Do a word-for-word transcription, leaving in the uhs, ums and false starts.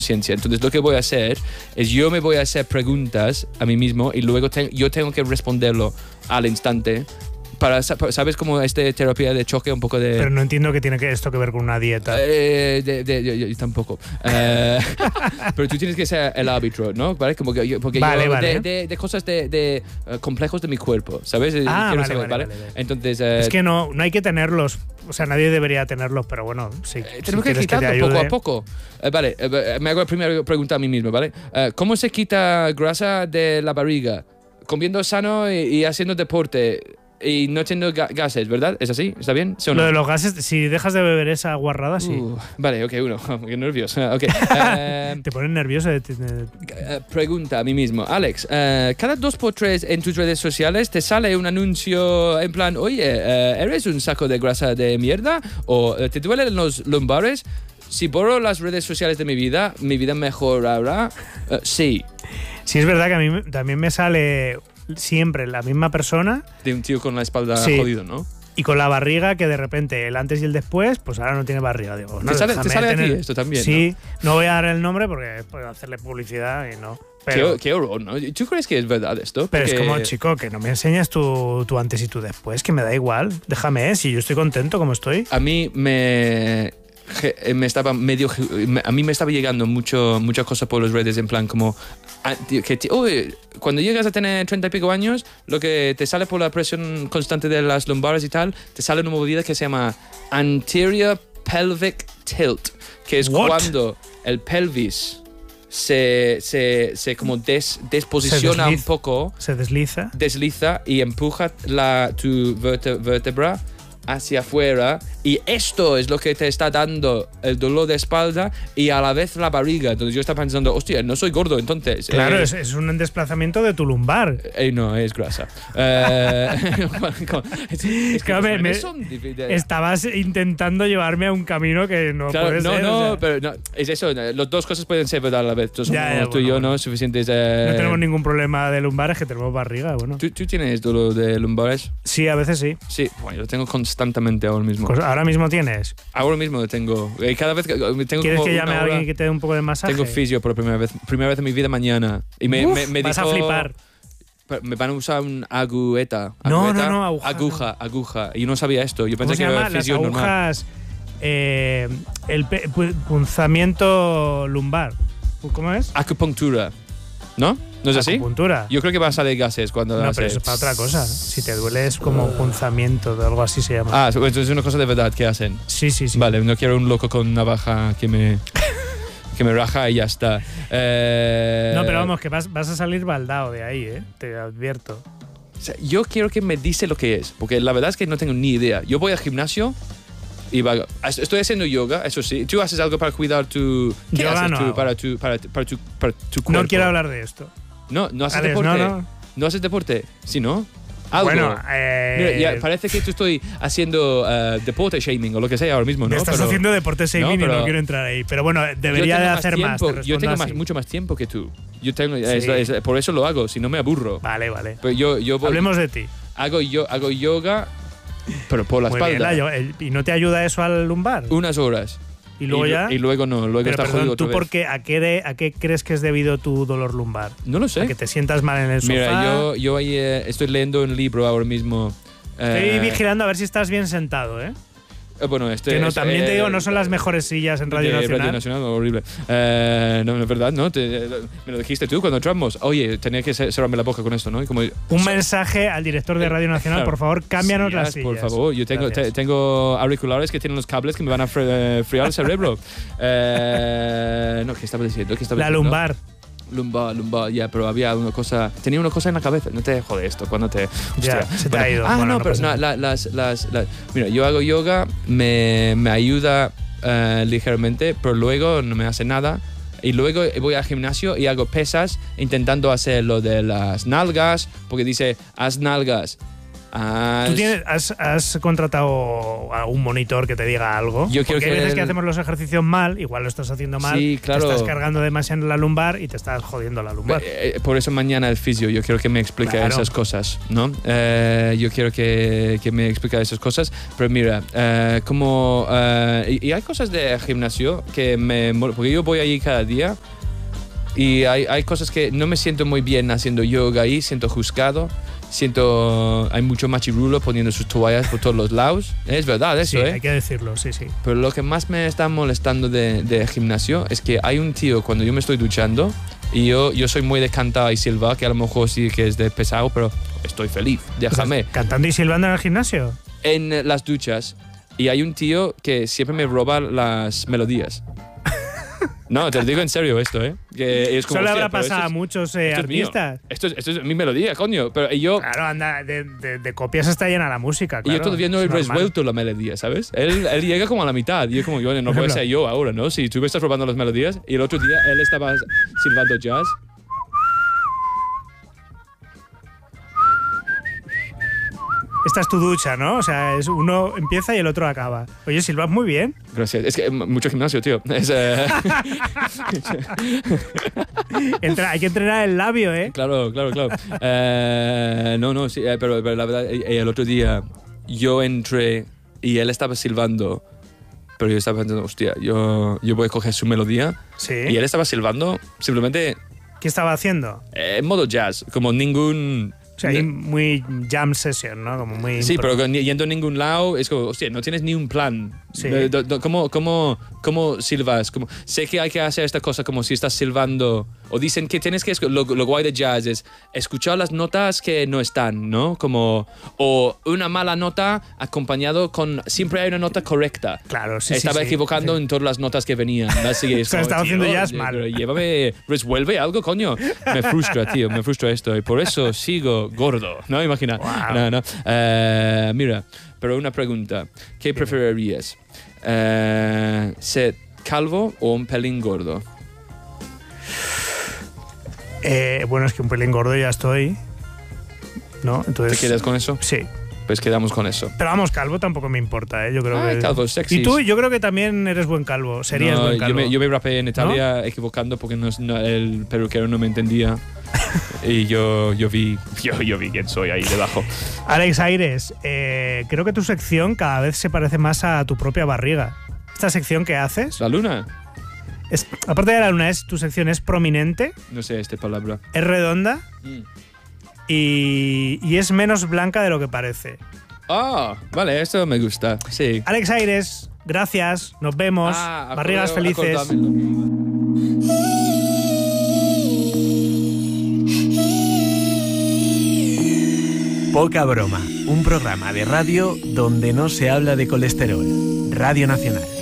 ciencia. Entonces lo que voy a hacer es yo me voy a hacer preguntas a mí mismo y luego te, yo tengo que responderlo al instante. Para, ¿sabes cómo esta terapia de choque un poco de... Pero no entiendo que tiene que esto que ver con una dieta. Eh, de, de, yo, yo tampoco. Eh, pero tú tienes que ser el árbitro, ¿no? ¿Vale? Como que yo, porque vale, yo vale. De, de, de cosas de, de uh, complejos de mi cuerpo, ¿sabes? Ah, Quiero vale, saber, vale, ¿vale? vale, vale. Entonces... Eh, es que no, no hay que tenerlos. O sea, nadie debería tenerlos, pero bueno, sí. Eh, tenemos si que quitarlo quitarlo poco a poco. Eh, vale, eh, me hago la primera pregunta a mí mismo, ¿vale? Eh, ¿Cómo se quita grasa de la barriga? Comiendo sano y, y haciendo deporte y no teniendo ga gases, ¿verdad? ¿Es así? ¿Está bien? ¿Sí o no? Lo de los gases, si dejas de beber esa guarrada, sí. Uh, vale, ok, uno. Qué nervioso. Okay. Uh, Te pones nervioso. De, de, de... Uh, pregunta a mí mismo. Alex, uh, cada dos por tres en tus redes sociales te sale un anuncio en plan, oye, uh, ¿eres un saco de grasa de mierda? ¿O uh, te duelen los lumbares? Si borro las redes sociales de mi vida, ¿mi vida mejorará? Uh, sí. Sí, es verdad que a mí también me sale siempre la misma persona. De un tío con la espalda sí. jodido, ¿no? Y con la barriga, que de repente el antes y el después, pues ahora no tiene barriga. Digo, no, ¿Te sale, ¿te sale tener... a ti esto también? Sí, ¿no? no voy a dar el nombre porque puedo hacerle publicidad y no. Pero, qué, qué horror, ¿no? ¿Tú crees que es verdad esto? Pero Porque... es como, chico, que no me enseñas tu, tu antes y tu después, que me da igual. Déjame, si yo estoy contento como estoy. A mí me... me estaba medio a mí me estaba llegando mucho muchas cosas por las redes en plan como que oh, cuando llegas a tener treinta y pico años lo que te sale por la presión constante de las lumbares y tal te sale una movida que se llama anterior pelvic tilt, que es What? cuando el pelvis se, se, se como des, desposiciona se un poco, se desliza desliza y empuja la, tu vértebra hacia afuera, y esto es lo que te está dando el dolor de espalda y a la vez la barriga. Entonces yo estaba pensando, hostia, no soy gordo entonces. Claro, eh, es, es un desplazamiento de tu lumbar. Eh, no, es grasa. eh, es, es que me, me, son, estabas intentando llevarme a un camino que no claro, puede no, ser. No, o sea. pero no, es eso, las dos cosas pueden ser verdad a la vez. Entonces, ya, ya, tú bueno, y yo bueno. no suficientes. Eh, no tenemos ningún problema de lumbares, que tenemos barriga. Bueno. ¿Tú, ¿Tú tienes dolor de lumbares? Sí, a veces sí. Sí, bueno, yo lo tengo constantemente ahora mismo. Pues ahora mismo tienes. Ahora mismo lo tengo. Eh, cada vez que tengo ¿Quieres como que llame a alguien hora, que te dé un poco de masaje? Tengo fisio por primera vez, primera vez en mi vida mañana. Y me, Uf, me, me vas dijo, a flipar. Me van a usar un agujeta. No, agujeta, no, no, aguja. Aguja, aguja. Y yo no sabía esto. Yo pensé ¿Cómo se que llama? era Las fisio normal. agujas, eh, el pe- punzamiento lumbar. ¿Cómo es? Acupuntura. ¿No? ¿No es así? Acupuntura. Yo creo que va a salir gases cuando No, hace. pero eso es para otra cosa. Si te duele es como punzamiento, o algo así se llama. Ah, eso es una cosa de verdad que hacen. Sí, sí, sí. Vale, no quiero un loco con navaja que me, que me raja y ya está. Eh, No, pero vamos, que vas, vas a salir baldado de ahí, ¿eh? Te advierto. O sea, yo quiero que me dice lo que es, porque la verdad es que no tengo ni idea. Yo voy al gimnasio y va, estoy haciendo yoga, eso sí. ¿Tú haces algo para cuidar tu... ¿Qué Yoga haces no tú hago. para tu, para, para, tu, para tu cuerpo? No quiero hablar de esto. No, no haces Alex, deporte. no, no. ¿No haces deporte? Sí, ¿no? Algo. Bueno, eh, Mira, ya parece que tú estoy haciendo uh, deporte shaming o lo que sea ahora mismo, ¿no? me estás pero, haciendo deporte shaming no, y no pero- quiero entrar ahí. Pero bueno, debería yo de tengo hacer más. tiempo, te yo tengo respondo más, así. mucho más tiempo que tú. Yo tengo, Sí. es- es- por eso lo hago, si no me aburro. Vale, vale. Pero yo, yo voy- Hablemos de ti. hago, yo, hago yoga, pero por la Muy bien, espalda. la yo- el- ¿Y no te ayuda eso al lumbar? Unas horas. Y luego y, ya. Y luego no, luego Pero está perdón, jodido ¿tú otra por vez. qué, a, qué de- a qué crees que es debido tu dolor lumbar? No lo sé. ¿A que te sientas mal en el sofá? Mira, yo, yo ahí, eh, estoy leyendo un libro ahora mismo. Estoy eh, vigilando a ver si estás bien sentado, ¿eh? eh, bueno, este, Que no, es, también te eh, digo, no son las mejores sillas en Radio de Nacional. Radio Nacional, horrible. Eh, no, no es verdad, ¿no? Te- me lo dijiste tú cuando entramos. Oye, tenía que cerrarme la boca con esto, ¿no? Y como, Un mensaje al director de Radio Nacional, Claro. por favor, cámbianos Sillas, las sillas. por favor, yo tengo, Gracias. te- tengo auriculares que tienen los cables que me van a fre- eh, friar el cerebro. Eh, no, ¿qué estaba diciendo? ¿Qué estaba La diciendo? lumbar. Lumbar, lumbar, ya, pero había una cosa. Tenía una cosa en la cabeza. No te jode esto, cuando te. Ya, hostia. se te ha ido. Ah, Bueno, no, no pero pasa no, nada. la- las, las, las- Mira, yo hago yoga, me, me ayuda eh, ligeramente, pero luego no me hace nada. Y luego voy al gimnasio y hago pesas intentando hacer lo de las nalgas, porque dice, haz nalgas. Has... ¿Tú tienes, has, has contratado a un monitor que te diga algo? Yo quiero Porque hay que veces el- que hacemos los ejercicios mal, igual lo estás haciendo mal, Sí, claro. te estás cargando demasiado en la lumbar y te estás jodiendo la lumbar. Eh, eh, Por eso mañana el fisio, yo quiero que me explique Claro. esas cosas, ¿no? Eh, yo quiero que, que me explique esas cosas, pero mira, eh, como... eh, y, y hay cosas de gimnasio que me... mol- Porque yo voy allí cada día y hay, hay cosas que no me siento muy bien haciendo yoga ahí, siento juzgado, siento... Hay mucho machirulo poniendo sus toallas por todos los lados. Es verdad eso, sí, ¿eh? hay que decirlo, sí, sí. Pero lo que más me está molestando de, de gimnasio es que hay un tío cuando yo me estoy duchando y yo, yo soy muy de cantar y silbar, que a lo mejor sí que es de pesado, pero estoy feliz, déjame. ¿Cantando y silbando en el gimnasio? En las duchas y hay un tío que siempre me roba las melodías. No, te lo digo en serio esto, ¿eh? Que es como, Eso le hostia, habrá pero esto pasado a es- muchos eh, esto es mío. artistas. Esto es, esto es mi melodía, coño. Pero yo, Claro, anda, de, de- de copias está llena la música, y claro. yo todavía no he es normal. resuelto la melodía, ¿sabes? Él, él llega como a la mitad y yo como, yo no puede ser yo ahora, ¿no? Si tú me estás robando las melodías y el otro día él estaba silbando jazz. Esta es tu ducha, ¿no? O sea, es uno empieza y el otro acaba. Oye, silbas muy bien. Gracias. Es que eh, mucho gimnasio, tío. Es, eh, Entra- hay que entrenar el labio, ¿eh? claro, claro, claro. Eh, no, no, sí, eh, pero, pero la verdad, eh, el otro día yo entré y él estaba silbando, pero yo estaba pensando, hostia, yo, yo voy a coger su melodía Sí. y él estaba silbando simplemente ¿Qué estaba haciendo? eh, en modo jazz, como ningún... O sea, ahí muy jam session, ¿no? Como muy... Sí, pero con- yendo a ningún lado es como, hostia, no tienes ni un plan. Sí. Eh, do- do- ¿Cómo, cómo, cómo silbas? Como, sé que hay que hacer esta cosa como si estás silbando. O dicen que tienes que... escu- Lo, lo guay de jazz es escuchar las notas que no están, ¿no? Como... O una mala nota acompañado con... Siempre hay una nota correcta. Claro, sí, sí, Estaba sí, equivocando sí. en todas las notas que venían. Así es O sea, como, estaba haciendo tío, jazz eh, mal. pero llévame... Resuelve algo, coño. Me frustra, tío. Me frustra esto. Y por eso sigo gordo. ¿No? Imagina. Wow. No, no. Eh, mira, pero una pregunta. ¿Qué preferirías? Eh, ¿Ser calvo o un pelín gordo? Eh, bueno, es que un pelín gordo ya estoy, ¿no? ¿Te Entonces... quedas con eso? Sí. Pues quedamos con eso. Pero vamos, calvo tampoco me importa, ¿eh? Yo creo Ay, que... calvo, sexy. Y tú, yo creo que también eres buen calvo. Serías No, buen yo calvo. me, yo me rapé en Italia equivocando porque no- no- el peluquero no me entendía. Y yo, yo, vi, yo, yo vi quién soy ahí debajo. Alex Aires, eh, creo que tu sección cada vez se parece más a tu propia barriga. Esta sección que haces, ¿La luna? es, aparte de la luna, es, tu sección es prominente, No sé esta palabra. es redonda Mm. y, y es menos blanca de lo que parece. Ah, vale, esto me gusta. Sí. Alex Aires, gracias, nos vemos, Ah, barrigas acordé- felices. acordámelo. Poca broma, un programa de radio donde no se habla de colesterol. Radio Nacional.